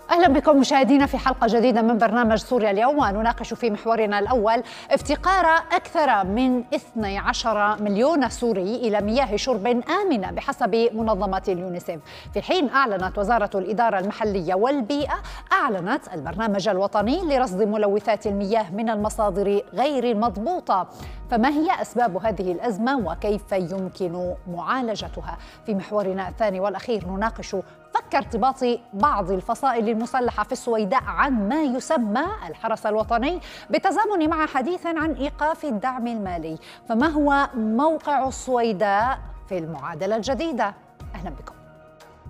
أهلا بكم مشاهدينا في حلقة جديدة من برنامج سوريا اليوم، ونناقش في محورنا الأول افتقار أكثر من 12 مليون سوري إلى مياه شرب آمنة بحسب منظمة اليونيسيف، في حين أعلنت وزارة الإدارة المحلية والبيئة البرنامج الوطني لرصد ملوثات المياه من المصادر غير المضبوطة. فما هي أسباب هذه الأزمة وكيف يمكن معالجتها؟ في محورنا الثاني والأخير نناقش فك ارتباط بعض الفصائل المسلحة في السويداء عن ما يسمى الحرس الوطني بالتزامن مع حديث عن إيقاف الدعم المالي. فما هو موقع السويداء في المعادلة الجديدة؟ أهلا بكم.